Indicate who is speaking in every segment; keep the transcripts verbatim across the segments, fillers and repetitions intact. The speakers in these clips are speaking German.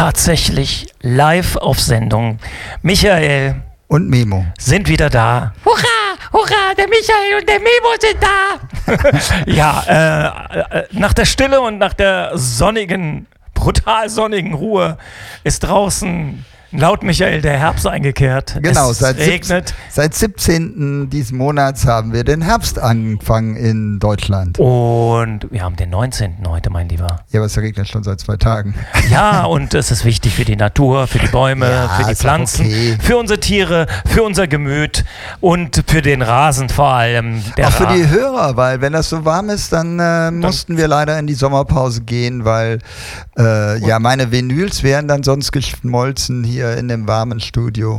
Speaker 1: tatsächlich live auf Sendung. Michael
Speaker 2: und Memo
Speaker 1: sind wieder da. Hurra, hurra, der Michael und der Memo sind da. ja, äh, äh, nach der Stille und nach der sonnigen, brutal sonnigen Ruhe ist draußen laut Michael der Herbst eingekehrt.
Speaker 2: Genau,
Speaker 1: es
Speaker 2: seit,
Speaker 1: regnet.
Speaker 2: sieb- seit siebzehnten diesen Monats haben wir den Herbstanfang in Deutschland.
Speaker 1: Und wir haben den neunzehnten heute, mein Lieber.
Speaker 2: Ja, aber es regnet schon seit zwei Tagen.
Speaker 1: Ja, und es ist wichtig für die Natur, für die Bäume,
Speaker 2: Ja,
Speaker 1: für die
Speaker 2: ist auch
Speaker 1: Pflanzen,
Speaker 2: okay.
Speaker 1: für unsere Tiere, für unser Gemüt und für den Rasen vor allem. Der
Speaker 2: Auch für
Speaker 1: Ra-
Speaker 2: die Hörer, weil wenn das so warm ist, dann äh, mussten wir leider in die Sommerpause gehen, weil äh, ja meine Vinyls wären dann sonst geschmolzen hier in dem warmen Studio.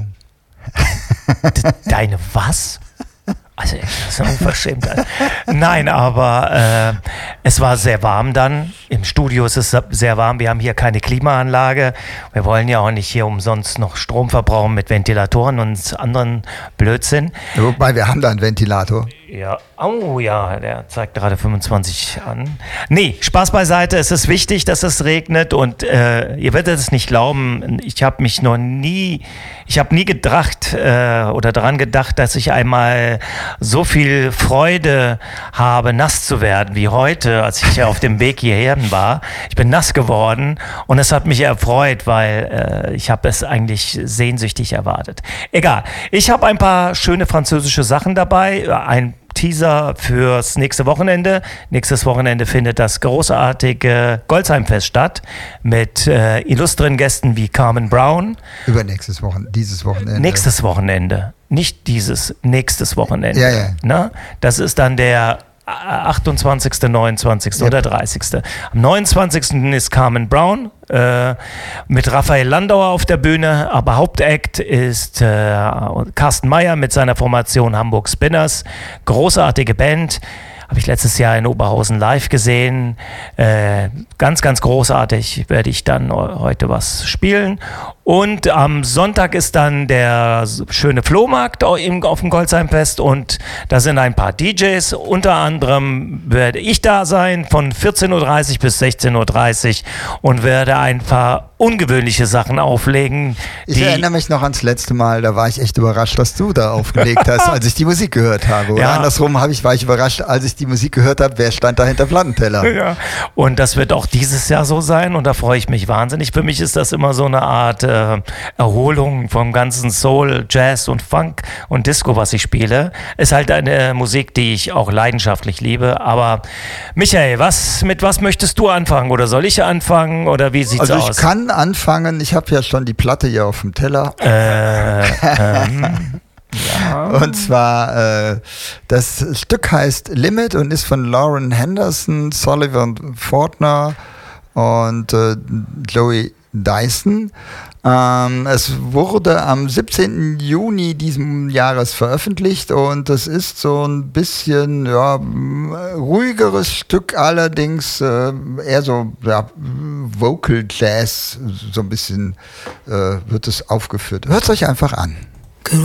Speaker 1: D- Deine was? Also, das ist eine Unverschämtheit. Nein, aber äh, es war sehr warm dann. Im Studio ist es sehr warm. Wir haben hier keine Klimaanlage. Wir wollen ja auch nicht hier umsonst noch Strom verbrauchen mit Ventilatoren und anderen Blödsinn.
Speaker 2: Wobei, wir haben da einen Ventilator.
Speaker 1: Ja, oh ja, der zeigt gerade fünfundzwanzig an. Nee, Spaß beiseite, es ist wichtig, dass es regnet und äh, ihr werdet es nicht glauben, ich habe mich noch nie, ich habe nie gedacht äh, oder daran gedacht, dass ich einmal so viel Freude habe, nass zu werden wie heute, als ich ja auf dem Weg hierher war. Ich bin nass geworden und es hat mich erfreut, weil äh, ich habe es eigentlich sehnsüchtig erwartet. Egal, ich habe ein paar schöne französische Sachen dabei, ein Teaser fürs nächste Wochenende. Nächstes Wochenende findet das großartige Goldsheimfest statt mit äh, illustren Gästen wie Carmen Brown.
Speaker 2: Übernächstes Wochenende, dieses Wochenende.
Speaker 1: Nächstes Wochenende, nicht dieses, nächstes Wochenende.
Speaker 2: Ja, ja.
Speaker 1: Na? Das ist dann der achtundzwanzigsten, neunundzwanzigsten
Speaker 2: Ja.
Speaker 1: oder dreißigsten Am neunundzwanzigsten ist Carmen Brown äh, mit Raphael Landauer auf der Bühne, aber Hauptakt ist äh, Carsten Meyer mit seiner Formation Hamburg Spinners. Großartige Band. Habe ich letztes Jahr in Oberhausen live gesehen. Äh, ganz, ganz großartig werde ich dann heute was spielen. Und am Sonntag ist dann der schöne Flohmarkt auf dem Goldsheimfest und da sind ein paar D Js. Unter anderem werde ich da sein von vierzehn Uhr dreißig bis sechzehn Uhr dreißig und werde ein paar ungewöhnliche Sachen auflegen.
Speaker 2: Ich
Speaker 1: die
Speaker 2: erinnere mich noch ans letzte Mal, da war ich echt überrascht, was du da aufgelegt hast, als ich die Musik gehört habe. Oder
Speaker 1: Ja.
Speaker 2: andersrum habe ich, war ich überrascht, als ich die Musik gehört habe, wer stand da hinter Plattenteller.
Speaker 1: Ja, und das wird auch dieses Jahr so sein und da freue ich mich wahnsinnig. Für mich ist das immer so eine Art äh, Erholung vom ganzen Soul, Jazz und Funk und Disco, was ich spiele. Ist halt eine Musik, die ich auch leidenschaftlich liebe. Aber Michael, was, mit was möchtest du anfangen oder soll ich anfangen oder wie sieht's
Speaker 2: Also ich
Speaker 1: aus?
Speaker 2: kann anfangen, ich habe ja schon die Platte hier auf dem Teller.
Speaker 1: Äh, ähm, ja.
Speaker 2: Und zwar, äh, das Stück heißt Limit und ist von Lauren Henderson, Sullivan Fortner und äh, Joey Dyson. Ähm, es wurde am siebzehnten Juni diesen Jahres veröffentlicht und das ist so ein bisschen ja, ruhigeres Stück, allerdings äh, eher so ja, Vocal Jazz, so ein bisschen äh, wird es aufgeführt. Hört es euch einfach an.